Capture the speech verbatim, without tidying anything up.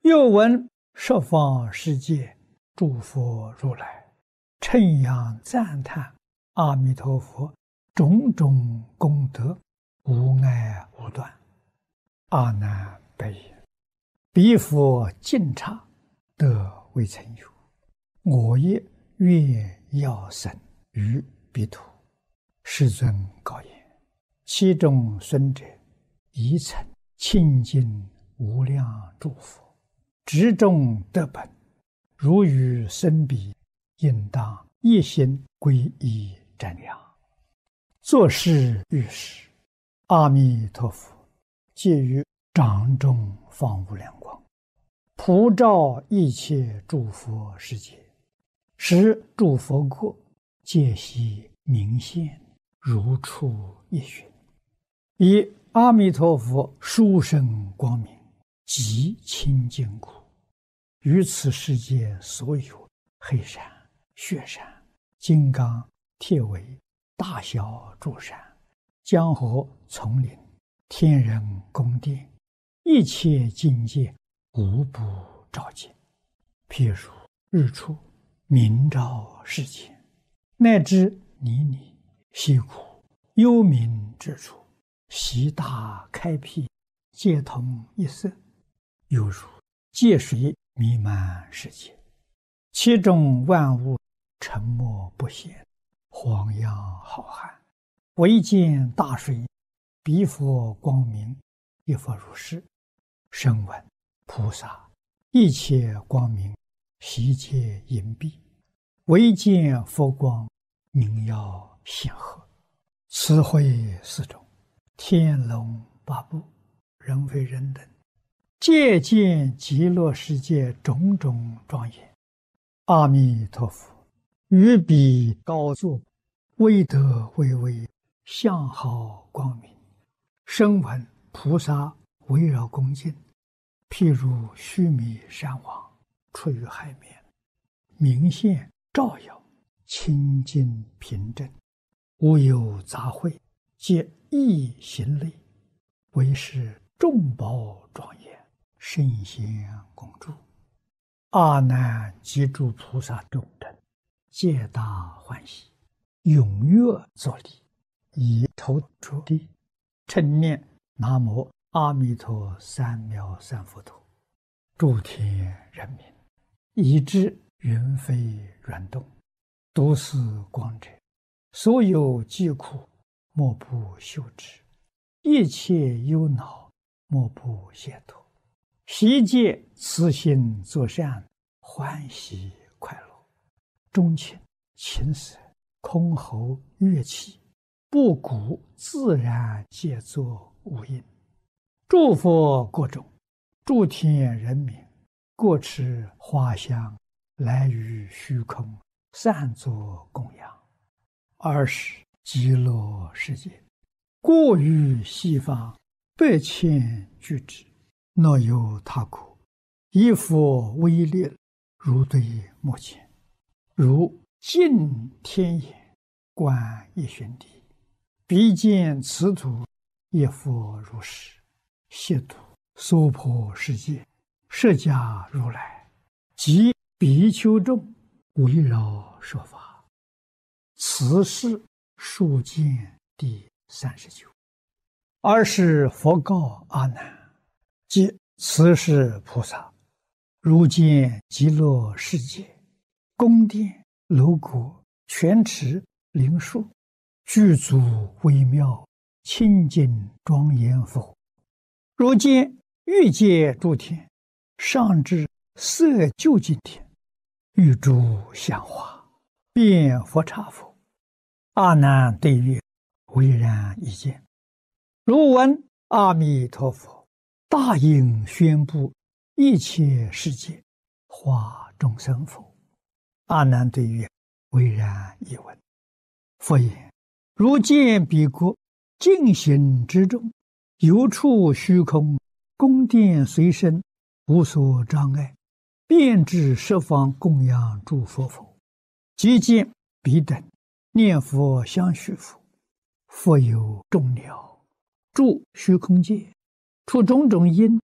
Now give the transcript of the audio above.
又闻十方世界诸佛如来称扬赞叹阿弥陀佛种种功德无碍无断。阿难白言：彼佛尽刹得未曾有，我也愿要生于彼土。世尊告言：其中孙者，宜曾亲近无量诸佛，执众得本，如与生彼，应当一心皈依瞻仰。作是遇时，阿弥陀佛借于掌中放无量光，普照一切诸佛世界，使诸佛国皆悉明现，如出一寻。以阿弥陀佛殊胜光明，极清净故，于此世界所有黑山、雪山、金刚、铁围、大小诸山、江河、丛林、天人宫殿，一切境界无不照见。譬如日出明照世界，乃至泥泞溪谷幽冥之处，悉大开辟，皆同一色，犹如界水弥漫世界，其中万物沉默不显，荒洋浩瀚，唯见大水，彼佛光明，亦复如是。声闻菩萨一切光明，悉皆隐蔽，唯见佛光，明耀显赫。此会四种，天龙八部，人非人等，皆见极乐世界种种庄严。阿弥陀佛于彼高坐，威德巍巍，相好光明。声闻菩萨围绕恭敬，譬如须弥山王出于海面，明现照耀，清净平正，无有杂秽，皆一行类，为是众宝庄严，圣贤共住。阿难及诸菩萨众等，皆大欢喜，踊跃作礼，以头着地，称念南无阿弥陀三藐三菩提。诸天人民，以知云飞软动，读是光者，所有疾苦莫不休止，一切忧恼莫不解脱，悉皆慈心作善，欢喜快乐。钟磬、琴瑟、箜篌、乐器，不鼓自然皆作无音。诸佛国中，诸天人民，各持花香，来于虚空，散作供养。尔时极乐世界，过于西方百千俱胝，若有他国，以佛威力，如对目前，如镜天眼，观一寻地，彼见此土，亦复如是。悉土娑婆世界，释迦如来及比丘众围绕说法。此是数见第三十九。尔时佛告阿难：即此是菩萨，如见极乐世界，宫殿楼阁、泉池灵树，具足微妙，清净庄严否？如见欲界诸天，上至色究竟天，欲诸香花，遍佛刹否？阿难对曰：唯然一见。如闻阿弥陀佛大应宣布一切世界，化众生否？阿难对曰：唯然一闻。佛言：如见彼国净行之中，游处虚空，宫殿随身，无所障碍，遍至十方供养诸佛否？即见彼等念佛相续否？佛有众鸟，住虚空界，出种种因，